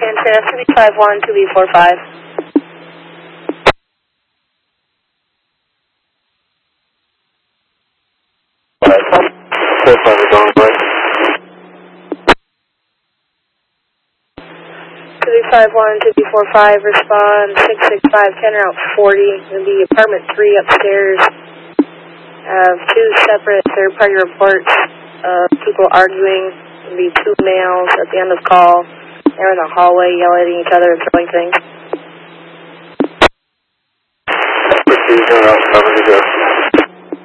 Santana 351 2B45. To be 51 2B45, respond 665, 10 route 40, going to be apartment 3 upstairs. Two separate third-party reports of people arguing. Going to be two males at the end of the call. They're in the hallway yelling at each other and throwing things. Route 7 to go.